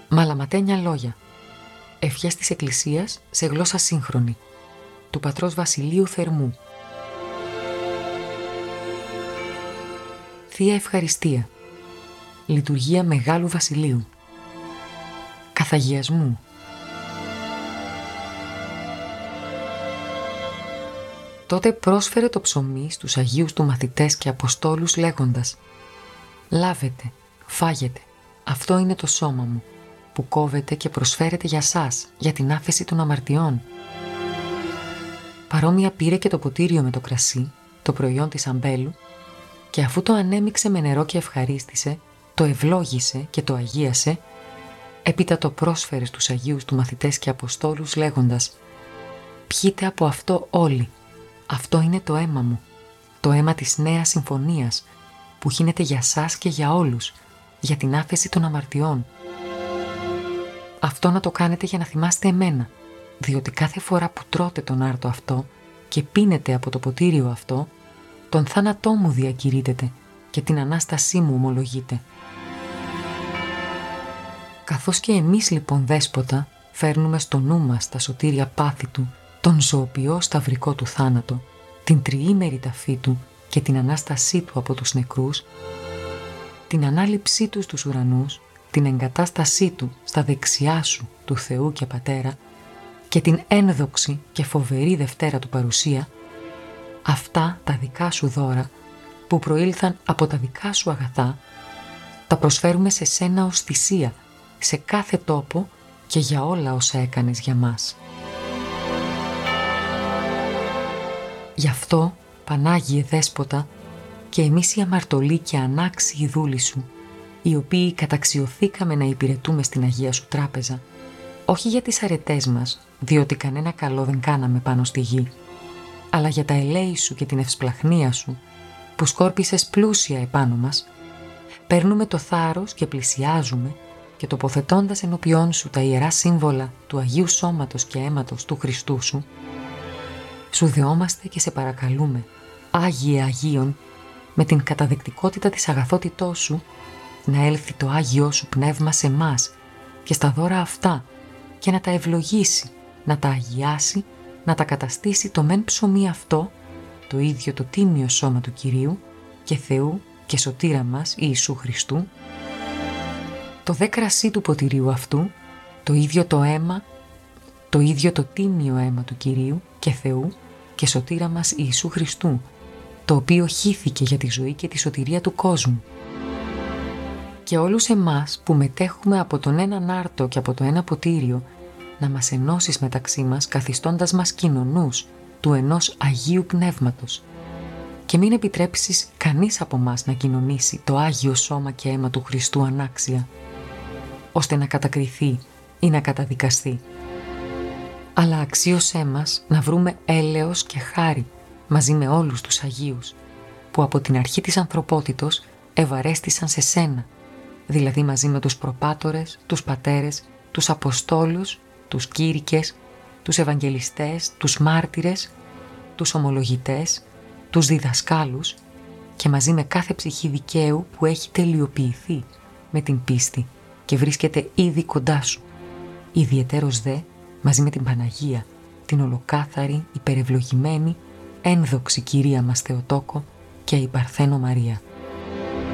Μαλαματένια λόγια. Ευχές της Εκκλησίας σε γλώσσα σύγχρονη. Του πατρός Βασιλείου Θερμού. Θεία Ευχαριστία. Λειτουργία Μεγάλου Βασιλείου. Καθαγιασμού. Τότε πρόσφερε το ψωμί στους Αγίους του μαθητές και Αποστόλους λέγοντας: «Λάβετε, φάγετε, αυτό είναι το σώμα μου, που κόβεται και προσφέρεται για σας, για την άφεση των αμαρτιών». Παρόμοια πήρε και το ποτήριο με το κρασί, το προϊόν της αμπέλου, και αφού το ανέμιξε με νερό και ευχαρίστησε, το ευλόγησε και το αγίασε, έπειτα το πρόσφερε στους Αγίους του μαθητές και Αποστόλους λέγοντας: «Πιείτε από αυτό όλοι, αυτό είναι το αίμα μου, το αίμα της Νέας Συμφωνίας, που χύνεται για σας και για όλους, για την άφεση των αμαρτιών. Αυτό να το κάνετε για να θυμάστε εμένα, διότι κάθε φορά που τρώτε τον άρτο αυτό και πίνετε από το ποτήριο αυτό, τον θάνατό μου διακηρύτετε και την Ανάστασή μου ομολογείτε». Καθώς και εμείς λοιπόν, δέσποτα, φέρνουμε στο νου μας τα σωτήρια πάθη του, τον ζωοποιό σταυρικό του θάνατο, την τριήμερη ταφή του και την Ανάστασή του από τους νεκρούς, την ανάληψή του στους ουρανούς, την εγκατάστασή του στα δεξιά σου του Θεού και Πατέρα και την ένδοξη και φοβερή Δευτέρα του παρουσία, αυτά τα δικά σου δώρα που προήλθαν από τα δικά σου αγαθά, τα προσφέρουμε σε σένα ως θυσία, σε κάθε τόπο και για όλα όσα έκανες για μας. Γι' αυτό, Πανάγιε Δέσποτα, και εμείς οι αμαρτωλοί και ανάξιοι δούλοι σου, οι οποίοι καταξιωθήκαμε να υπηρετούμε στην Αγία σου Τράπεζα, όχι για τις αρετές μας, διότι κανένα καλό δεν κάναμε πάνω στη γη, αλλά για τα ελέη σου και την ευσπλαχνία σου, που σκόρπισες πλούσια επάνω μας, παίρνουμε το θάρρος και πλησιάζουμε και τοποθετώντας ενώπιόν σου τα ιερά σύμβολα του Αγίου Σώματος και Αίματος του Χριστού σου, σου δεόμαστε και σε παρακαλούμε, Άγιε Αγίων, με την καταδεκτικότητα της αγαθότητός σου, να έλθει το Άγιό σου Πνεύμα σε μας και στα δώρα αυτά και να τα ευλογήσει, να τα αγιάσει, να τα καταστήσει το μεν ψωμί αυτό, το ίδιο το τίμιο σώμα του Κυρίου και Θεού και Σωτήρα μας Ιησού Χριστού, το δε κρασί του ποτηρίου αυτού, το ίδιο το αίμα, το ίδιο το τίμιο αίμα του Κυρίου και Θεού και Σωτήρα μας Ιησού Χριστού, το οποίο χύθηκε για τη ζωή και τη σωτηρία του κόσμου. Και όλους εμάς που μετέχουμε από τον έναν άρτο και από το ένα ποτήριο, να μας ενώσεις μεταξύ μας, καθιστώντας μας κοινωνούς του ενός Αγίου Πνεύματος. Και μην επιτρέψεις κανείς από μας να κοινωνήσει το Άγιο Σώμα και Αίμα του Χριστού ανάξια, ώστε να κατακριθεί ή να καταδικαστεί. Αλλά αξίωσέ μας να βρούμε έλεος και χάρη μαζί με όλους τους Αγίους, που από την αρχή της ανθρωπότητος ευαρέστησαν σε σένα, δηλαδή μαζί με τους προπάτορες, τους πατέρες, τους Αποστόλους, τους Κήρυκες, τους Ευαγγελιστές, τους Μάρτυρες, τους Ομολογητές, τους Διδασκάλους και μαζί με κάθε ψυχή δικαίου που έχει τελειοποιηθεί με την πίστη και βρίσκεται ήδη κοντά σου, ιδιαιτέρως δε μαζί με την Παναγία, την ολοκάθαρη, υπερευλογημένη, ένδοξη Κυρία μας Θεοτόκο και η Παρθένο Μαρία.